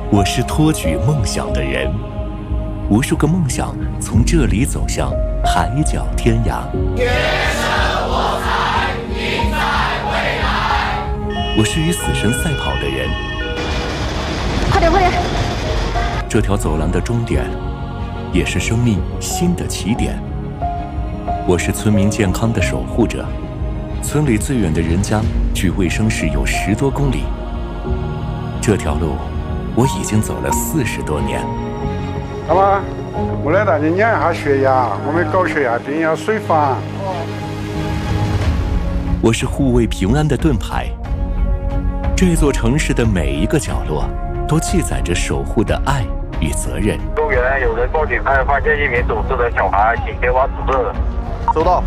我是托举梦想的人，无数个梦想从这里走向海角天涯。 天生我材必在未来。 我是与死神赛跑的人， 快点快点！ 这条走廊的终点，也是生命新的起点。我是村民健康的守护者，村里最远的人家距卫生室有10多公里。这条路我已经走了40多年。 好吧，我来带你量一下血压，我们高血压病要随访。 我是护卫平安的盾牌，这座城市的每一个角落都记载着守护的爱与责任。 公园有人报警案，发现1名走失的小孩，请前往指示。 收到。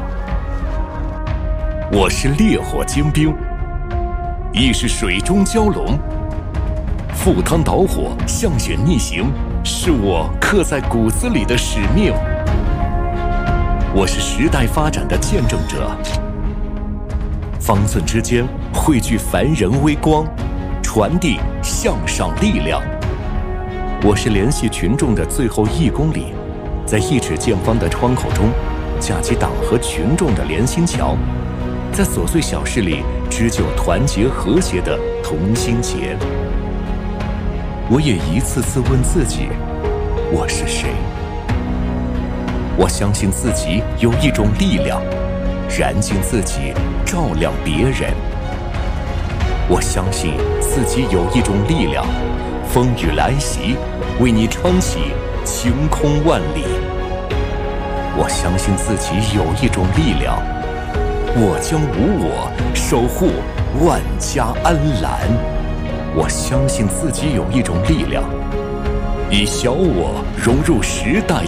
我是烈火精兵，亦是水中蛟龙。赴汤蹈火，向险逆行，是我刻在骨子里的使命。我是时代发展的见证者，方寸之间汇聚凡人微光，传递向上力量。我是联系群众的最后1公里，在1尺见方的窗口中架起党和群众的连心桥，在琐碎小事里织就团结和谐的同心结。我也一次次问自己，我是谁？我相信自己有一种力量，燃尽自己，照亮别人。我相信自己有一种力量，风雨来袭，为你撑起晴空万里。我相信自己有一种力量，我将无我，守护万家安澜。我相信自己有一种力量，以小我融入时代。